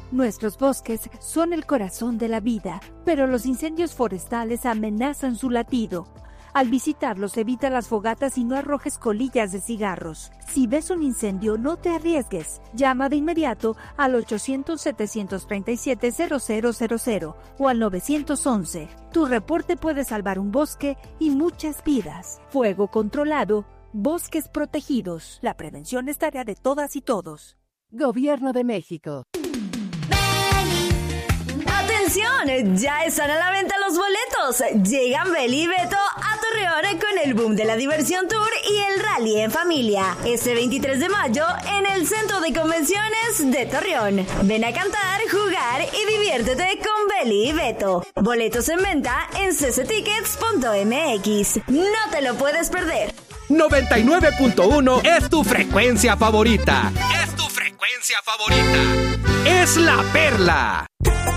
Nuestros bosques son el corazón de la vida, pero los incendios forestales amenazan su latido. Al visitarlos, evita las fogatas y no arrojes colillas de cigarros. Si ves un incendio, no te arriesgues. Llama de inmediato al 800-737-0000 o al 911. Tu reporte puede salvar un bosque y muchas vidas. Fuego controlado, bosques protegidos. La prevención es tarea de todas y todos. Gobierno de México. ¡Atención! Ya están a la venta los boletos. Llegan Beli y Beto a Torreón con el boom de la diversión tour y el rally en familia. Este 23 de mayo en el Centro de Convenciones de Torreón. Ven a cantar, jugar y diviértete con Beli y Beto. Boletos en venta en cctickets.mx. No te lo puedes perder. 99.1 es tu frecuencia favorita. Es tu frecuencia favorita. Es La Perla.